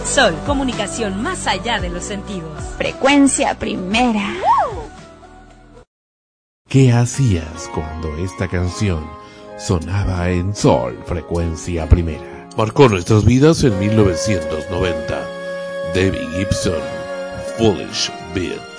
Sol, comunicación más allá de los sentidos. Frecuencia primera. ¿Qué hacías cuando esta canción sonaba en Sol, frecuencia primera? Marcó nuestras vidas en 1990. Debbie Gibson, Foolish Beat.